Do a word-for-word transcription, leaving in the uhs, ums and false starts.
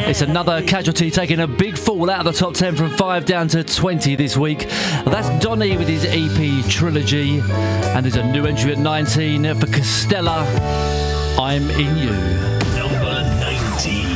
It's another casualty taking a big fall out of the top ten from five down to twenty this week. That's Donny with his E P Trilogy. And there's a new entry at nineteen for Costella, I'm In You. Number nineteen.